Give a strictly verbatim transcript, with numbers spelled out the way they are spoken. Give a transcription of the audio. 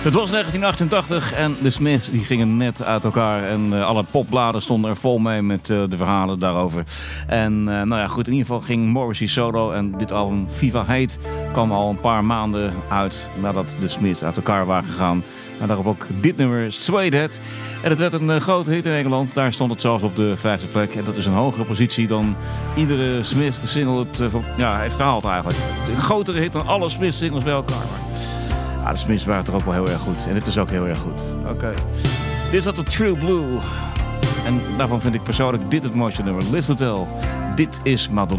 Het was negentien achtentachtig en de Smiths die gingen net uit elkaar. En uh, alle popbladen stonden er vol mee met uh, de verhalen daarover. En uh, nou ja, goed, in ieder geval ging Morrissey solo. En dit album, Viva Hate, kwam al een paar maanden uit nadat de Smiths uit elkaar waren gegaan. Maar daarop ook dit nummer, Sway That. En het werd een uh, grote hit in Engeland. Daar stond het zelfs op de vijfde plek. En dat is een hogere positie dan iedere Smith single het uh, ja, heeft gehaald eigenlijk. Een grotere hit dan alle Smith singles bij elkaar. Maar ja, de Smiths waren toch ook wel heel erg goed. En dit is ook heel erg goed. Oké. Okay. Dit is dat de True Blue. En daarvan vind ik persoonlijk dit het mooiste nummer. Live to Tell. Dit is Madonna.